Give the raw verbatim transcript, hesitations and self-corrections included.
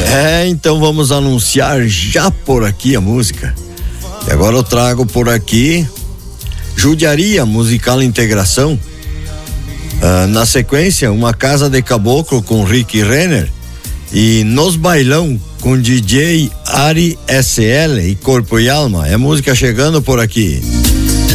É, então vamos anunciar já por aqui a música. E agora eu trago por aqui Judiaria Musical Integração. Ah, na sequência, Uma Casa de Caboclo com Rick Renner e Nos Bailão com D J Ari S L e Corpo e Alma. É música chegando por aqui.